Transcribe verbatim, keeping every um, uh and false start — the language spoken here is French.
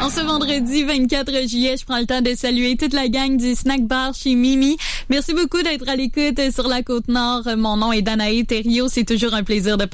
En ce vendredi vingt-quatre juillet, je prends le temps de saluer toute la gang du Snack Bar chez Mimi. Merci beaucoup d'être à l'écoute sur la Côte-Nord. Mon nom est Danae Thériault. C'est toujours un plaisir de